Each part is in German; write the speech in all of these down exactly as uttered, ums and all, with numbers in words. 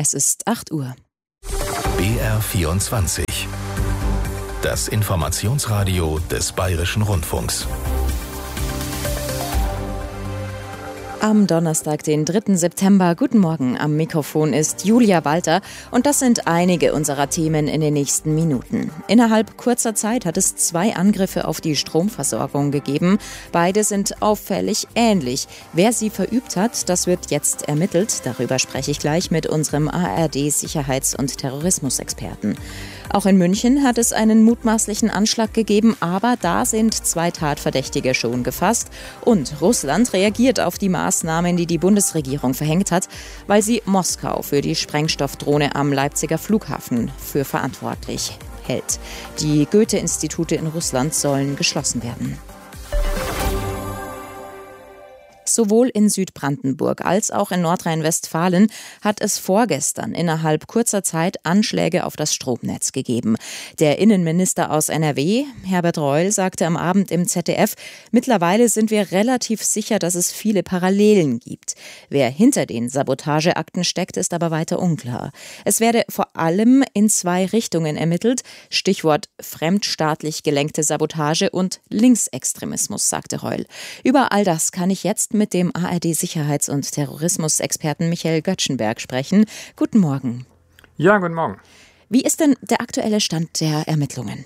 Es ist acht Uhr. B R vierundzwanzig. Das Informationsradio des Bayerischen Rundfunks. Am Donnerstag, den dritten September. Guten Morgen. Am Mikrofon ist Julia Walter und das sind einige unserer Themen in den nächsten Minuten. Innerhalb kurzer Zeit hat es zwei Angriffe auf die Stromversorgung gegeben. Beide sind auffällig ähnlich. Wer sie verübt hat, das wird jetzt ermittelt. Darüber spreche ich gleich mit unserem A R D-Sicherheits- und Terrorismusexperten. Auch in München hat es einen mutmaßlichen Anschlag gegeben, aber da sind zwei Tatverdächtige schon gefasst. Und Russland reagiert auf die Maßnahmen, die die Bundesregierung verhängt hat, weil sie Moskau für die Sprengstoffdrohne am Leipziger Flughafen für verantwortlich hält. Die Goethe-Institute in Russland sollen geschlossen werden. Sowohl in Südbrandenburg als auch in Nordrhein-Westfalen hat es vorgestern innerhalb kurzer Zeit Anschläge auf das Stromnetz gegeben. Der Innenminister aus N R W, Herbert Reul, sagte am Abend im Z D F, mittlerweile sind wir relativ sicher, dass es viele Parallelen gibt. Wer hinter den Sabotageakten steckt, ist aber weiter unklar. Es werde vor allem in zwei Richtungen ermittelt. Stichwort fremdstaatlich gelenkte Sabotage und Linksextremismus, sagte Reul. Über all das kann ich jetzt mit dem A R D-Sicherheits- und Terrorismusexperten Michael Göttschenberg sprechen. Guten Morgen. Ja, guten Morgen. Wie ist denn der aktuelle Stand der Ermittlungen?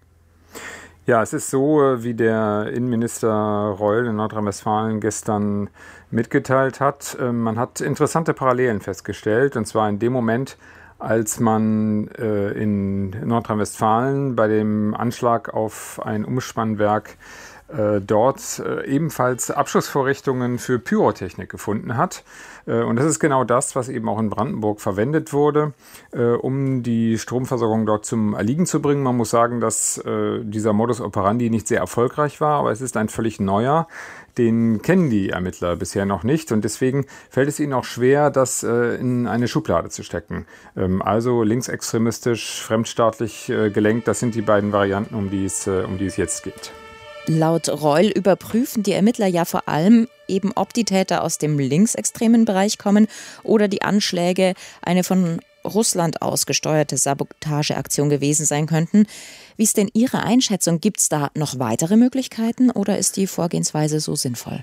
Ja, es ist so, wie der Innenminister Reul in Nordrhein-Westfalen gestern mitgeteilt hat. Man hat interessante Parallelen festgestellt, und zwar in dem Moment, als man äh, in Nordrhein-Westfalen bei dem Anschlag auf ein Umspannwerk äh, dort äh, ebenfalls Abschussvorrichtungen für Pyrotechnik gefunden hat. Äh, und das ist genau das, was eben auch in Brandenburg verwendet wurde, äh, um die Stromversorgung dort zum Erliegen zu bringen. Man muss sagen, dass äh, dieser Modus operandi nicht sehr erfolgreich war, aber es ist ein völlig neuer. Den kennen die Ermittler bisher noch nicht und deswegen fällt es ihnen auch schwer, das äh, in eine Schublade zu stecken. Ähm, also linksextremistisch, fremdstaatlich äh, gelenkt, das sind die beiden Varianten, um die es, äh, um die es jetzt geht. Laut Reul überprüfen die Ermittler ja vor allem eben, ob die Täter aus dem linksextremen Bereich kommen oder die Anschläge eine von Russland ausgesteuerte Sabotageaktion gewesen sein könnten. Wie ist denn Ihre Einschätzung? Gibt es da noch weitere Möglichkeiten oder ist die Vorgehensweise so sinnvoll?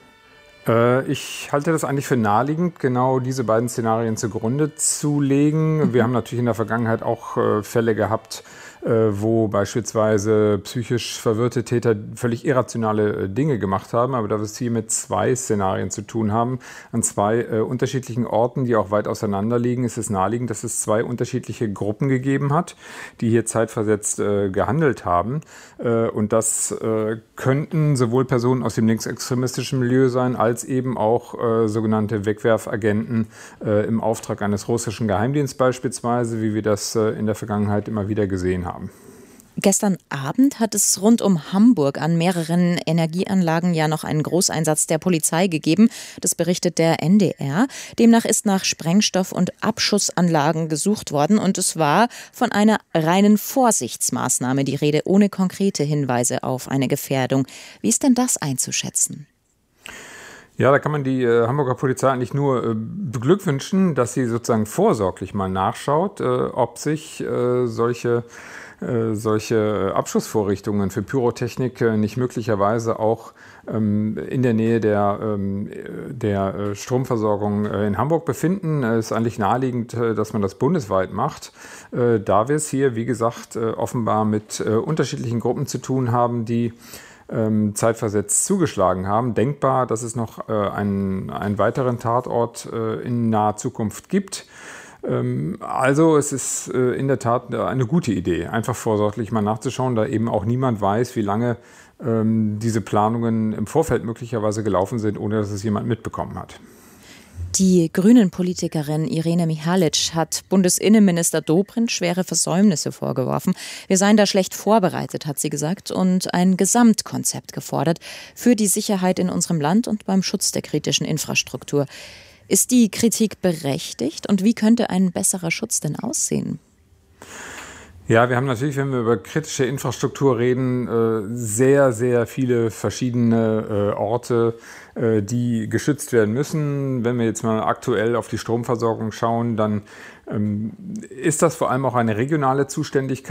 Äh, ich halte das eigentlich für naheliegend, genau diese beiden Szenarien zugrunde zu legen. Mhm. Wir haben natürlich in der Vergangenheit auch äh, Fälle gehabt, wo beispielsweise psychisch verwirrte Täter völlig irrationale Dinge gemacht haben. Aber da wir es hier mit zwei Szenarien zu tun haben, an zwei äh, unterschiedlichen Orten, die auch weit auseinander liegen, ist es naheliegend, dass es zwei unterschiedliche Gruppen gegeben hat, die hier zeitversetzt äh, gehandelt haben. Äh, und das äh, könnten sowohl Personen aus dem linksextremistischen Milieu sein, als eben auch äh, sogenannte Wegwerfagenten äh, im Auftrag eines russischen Geheimdienstes beispielsweise, wie wir das äh, in der Vergangenheit immer wieder gesehen haben. Haben. Gestern Abend hat es rund um Hamburg an mehreren Energieanlagen ja noch einen Großeinsatz der Polizei gegeben. Das berichtet der N D R. Demnach ist nach Sprengstoff- und Abschussanlagen gesucht worden und es war von einer reinen Vorsichtsmaßnahme die Rede, ohne konkrete Hinweise auf eine Gefährdung. Wie ist denn das einzuschätzen? Ja, da kann man die äh, Hamburger Polizei eigentlich nur äh, beglückwünschen, dass sie sozusagen vorsorglich mal nachschaut, äh, ob sich äh, solche, äh, solche Abschussvorrichtungen für Pyrotechnik äh, nicht möglicherweise auch ähm, in der Nähe der, ähm, der äh, Stromversorgung äh, in Hamburg befinden. Es ist eigentlich naheliegend, äh, dass man das bundesweit macht, äh, da wir es hier, wie gesagt, äh, offenbar mit äh, unterschiedlichen Gruppen zu tun haben, die zeitversetzt zugeschlagen haben. Denkbar, dass es noch äh, einen, einen weiteren Tatort äh, in naher Zukunft gibt. Ähm, also es ist äh, in der Tat eine gute Idee, einfach vorsorglich mal nachzuschauen, da eben auch niemand weiß, wie lange ähm, diese Planungen im Vorfeld möglicherweise gelaufen sind, ohne dass es jemand mitbekommen hat. Die Grünen-Politikerin Irene Mihalic hat Bundesinnenminister Dobrindt schwere Versäumnisse vorgeworfen. Wir seien da schlecht vorbereitet, hat sie gesagt, und ein Gesamtkonzept gefordert für die Sicherheit in unserem Land und beim Schutz der kritischen Infrastruktur. Ist die Kritik berechtigt und wie könnte ein besserer Schutz denn aussehen? Ja, wir haben natürlich, wenn wir über kritische Infrastruktur reden, sehr, sehr viele verschiedene Orte, die geschützt werden müssen. Wenn wir jetzt mal aktuell auf die Stromversorgung schauen, dann ist das vor allem auch eine regionale Zuständigkeit.